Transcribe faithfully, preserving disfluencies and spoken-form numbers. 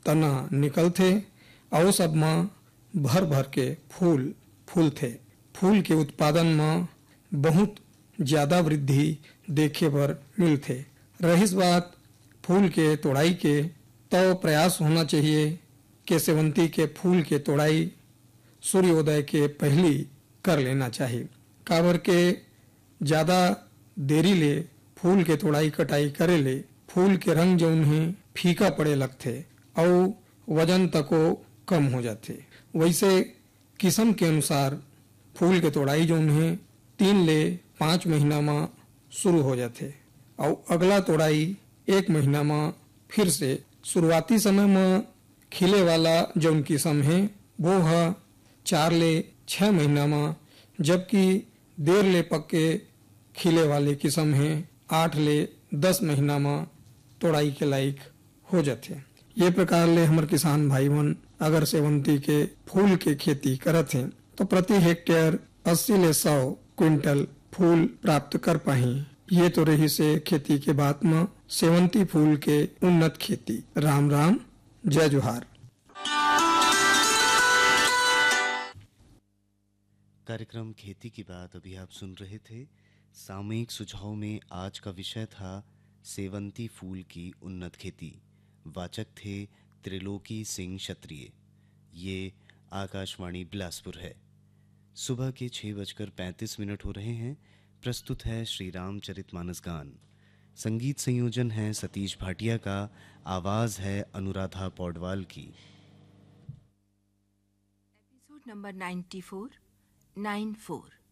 तना निकलथे और सब में भर भर के फूल फूल थे। फूल के उत्पादन में बहुत ज्यादा वृद्धि देखे बर मिलथे। रहिस बात फूल के तोड़ाई के, तो प्रयास होना चाहिए कि सेवंती के फूल के तोड़ाई सूर्योदय के पहली कर लेना चाहिए। काबर के ज्यादा देरी ले फूल के तोड़ाई कटाई करे ले फूल के रंग जौन है फीका पड़े लगथे और वजन तको कम हो जाते। वैसे किस्म के अनुसार फूल के तोड़ाई जौन है तीन ले पाँच महीना में शुरू हो जाते और अगला तोड़ाई एक महीना में फिर से। शुरुआती समय में खिले वाला जौन किस्म है वो है चार ले छह महीना में, जबकि देर ले पक्के खिले वाले किस्म है आठ ले दस महीना में तोड़ाई के लायक हो जाते। ये प्रकार ले हमारे किसान भाई मन अगर सेवंती के फूल के खेती करत हैं तो प्रति हेक्टेयर अस्सी ले सौ क्विंटल फूल प्राप्त कर पाही। ये तो रही से खेती के बात में सेवंती फूल के उन्नत खेती। राम राम, जय जोहार। कार्यक्रम खेती की बात अभी आप सुन रहे थे। सामयिक सुझाव में आज का विषय था सेवंती फूल की उन्नत खेती। वाचक थे त्रिलोकी सिंह क्षत्रिय। ये आकाशवाणी बिलासपुर है। सुबह के छह बजकर पैंतीस मिनट हो रहे हैं। प्रस्तुत है श्री रामचरितमानस गान। संगीत संयोजन है सतीश भाटिया का। आवाज है अनुराधा पौडवाल की। Episode number ninety four nine four.